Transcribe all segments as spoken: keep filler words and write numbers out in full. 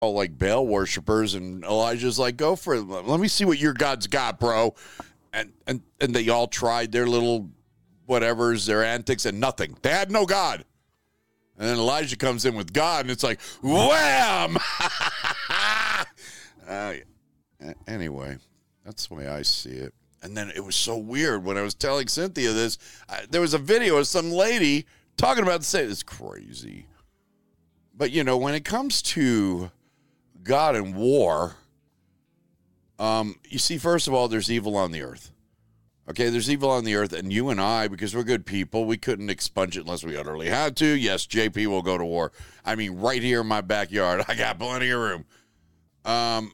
all like Baal worshipers, and Elijah's like, go for it. Let me see what your God's got, bro. And and and they all tried their little whatevers, their antics, and nothing. They had no God. And then Elijah comes in with God, and it's like, wham! uh, anyway, that's the way I see it. And then it was so weird when I was telling Cynthia this. I, there was a video of some lady talking about the same. It's crazy. But, you know, when it comes to God and war, um, you see, first of all, there's evil on the earth. Okay, there's evil on the earth, and you and I, because we're good people, we couldn't expunge it unless we utterly had to. Yes, J P will go to war. I mean, right here in my backyard, I got plenty of room. Um,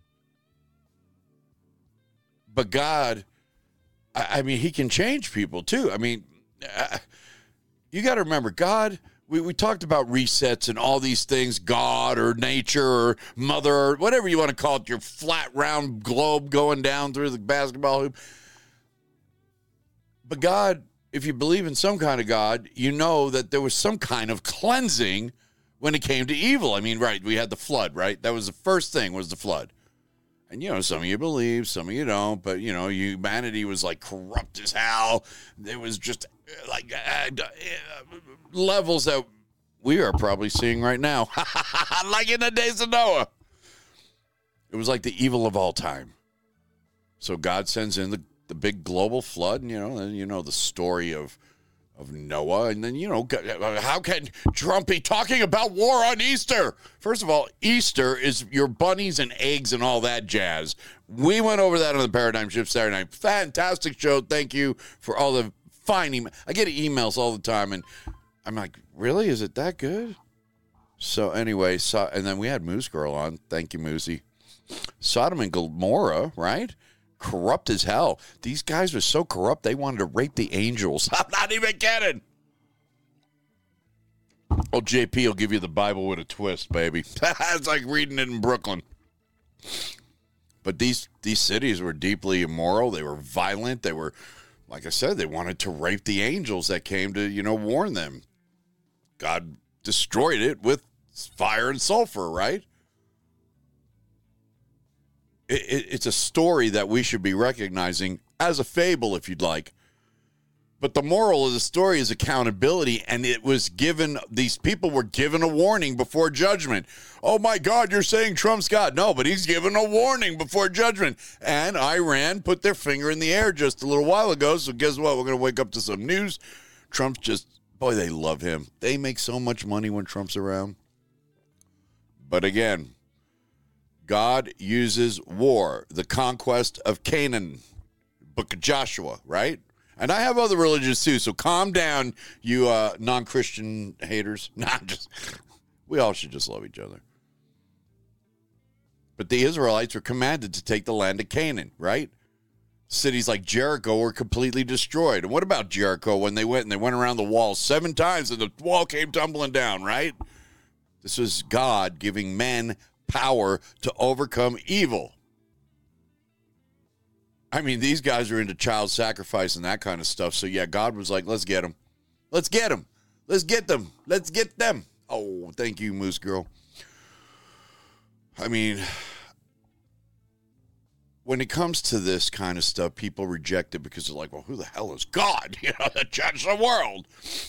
but God, I, I mean, he can change people, too. I mean, uh, you got to remember, God, we, we talked about resets and all these things, God or nature or mother or whatever you want to call it, your flat, round globe going down through the basketball hoop. But God, if you believe in some kind of God, you know that there was some kind of cleansing when it came to evil. I mean, right, we had the flood, right? That was the first thing, was the flood. And, you know, some of you believe, some of you don't, but, you know, humanity was, like, corrupt as hell. There was just, like, uh, uh, levels that we are probably seeing right now. Like in the days of Noah. It was like the evil of all time. So God sends in the the big global flood, and, you know, and you know the story of of Noah, and then, you know, how can Trump be talking about war on Easter? First of all, Easter is your bunnies and eggs and all that jazz. We went over that on the Paradigm Shift Saturday night. Fantastic show. Thank you for all the fine emails. I get emails all the time, and I'm like, really? Is it that good? So anyway, so, and then we had Moose Girl on. Thank you, Moosey. Sodom and Gomorrah, right? Corrupt as hell. These guys were so corrupt, they wanted to rape the angels. I'm not even kidding. Oh, J P will give you the Bible with a twist, baby. It's like reading it in Brooklyn. But these these cities were deeply immoral. They were violent. They were, like I said, they wanted to rape the angels that came to, you know, warn them. God destroyed it with fire and sulfur, right? It, it, it's a story that we should be recognizing as a fable, if you'd like. But the moral of the story is accountability, and it was given, these people were given a warning before judgment. Oh, my God, you're saying Trump's God. No, but he's given a warning before judgment. And Iran put their finger in the air just a little while ago, so guess what? We're going to wake up to some news. Trump's just, boy, they love him. They make so much money when Trump's around. But again, God uses war, the conquest of Canaan, book of Joshua, right? And I have other religions too, so calm down, you uh, non-Christian haters. Nah, just we all should just love each other. But the Israelites were commanded to take the land of Canaan, right? Cities like Jericho were completely destroyed. And what about Jericho when they went and they went around the wall seven times and the wall came tumbling down, right? This was God giving men power to overcome evil. I mean, these guys are into child sacrifice and that kind of stuff. So, yeah, God was like, let's get them. Let's get them. Let's get them. Let's get them. Oh, thank you, Moose Girl. I mean, when it comes to this kind of stuff, people reject it because they're like, well, who the hell is God? You know, to judge the world.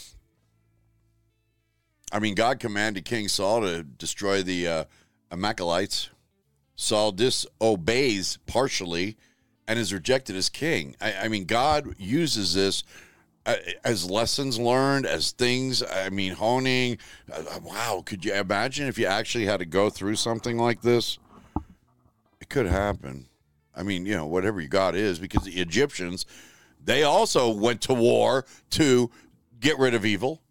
I mean, God commanded King Saul to destroy the uh, Amalekites. Saul disobeys partially and is rejected as king. I, I mean, God uses this uh, as lessons learned, as things, I mean, honing. Uh, wow, could you imagine if you actually had to go through something like this? It could happen. I mean, you know, whatever your God is, because the Egyptians, they also went to war to get rid of evil.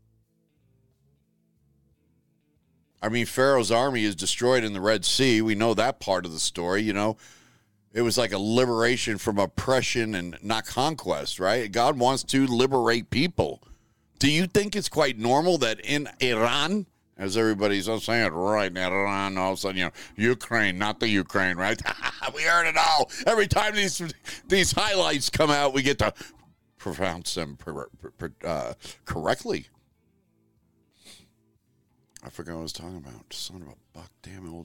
I mean, Pharaoh's army is destroyed in the Red Sea. We know that part of the story, you know. It was like a liberation from oppression and not conquest, right? God wants to liberate people. Do you think it's quite normal that in Iran, as everybody's saying it right now, Iran, all of a sudden, you know, Ukraine, not the Ukraine, right? We heard it all. Every time these these highlights come out, we get to pronounce them per, per, per, uh, correctly. I forgot what I was talking about. Son of a buck, damn old